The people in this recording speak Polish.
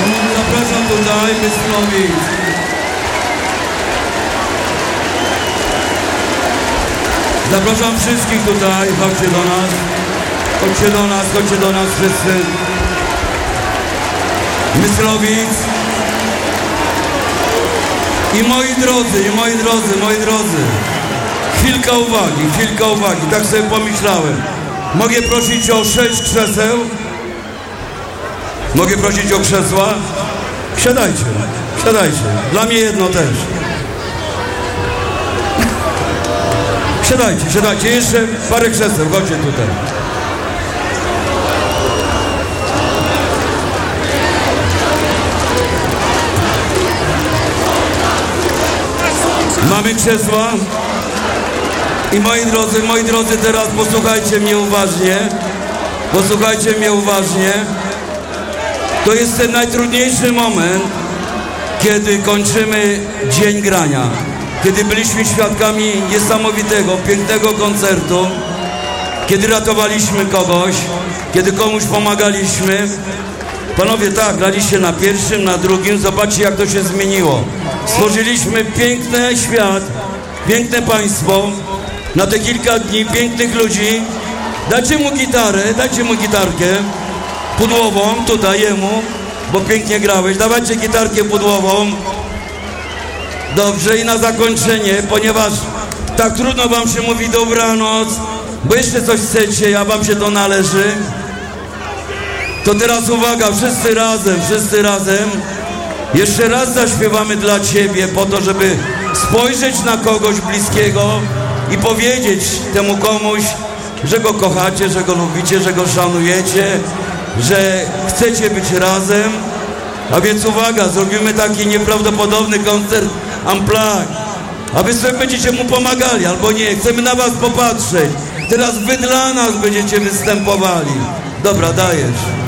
Zapraszam tutaj, Myslowic. Zapraszam wszystkich tutaj, chodźcie do nas. Chodźcie do nas wszyscy. Myslowic. I moi drodzy. Chwilka uwagi, tak sobie pomyślałem. Mogę prosić o 6 krzeseł? Mogę prosić o krzesła? Siadajcie. Dla mnie jedno też. Siadajcie. Jeszcze parę krzeseł, chodźcie tutaj. Mamy krzesła? I moi drodzy, teraz posłuchajcie mnie uważnie. To jest ten najtrudniejszy moment, kiedy kończymy dzień grania. Kiedy byliśmy świadkami niesamowitego, pięknego koncertu, kiedy ratowaliśmy kogoś, kiedy komuś pomagaliśmy. Panowie, tak, graliście na pierwszym, na drugim, zobaczcie jak to się zmieniło. Stworzyliśmy piękny świat, piękne państwo, na te kilka dni pięknych ludzi. Dajcie mu gitarkę pudłową, tutaj jemu, bo pięknie grałeś. Dawajcie gitarkę pudłową. Dobrze, i na zakończenie, ponieważ tak trudno wam się mówi dobranoc, bo jeszcze coś chcecie, a wam się to należy, to teraz uwaga, wszyscy razem, jeszcze raz zaśpiewamy dla ciebie, po to, żeby spojrzeć na kogoś bliskiego i powiedzieć temu komuś, że go kochacie, że go lubicie, że go szanujecie, że chcecie być razem. A więc uwaga, zrobimy taki nieprawdopodobny koncert Unplugged, a wy sobie będziecie mu pomagali, albo nie, chcemy na was popatrzeć. Teraz wy dla nas będziecie występowali. Dobra, dajesz.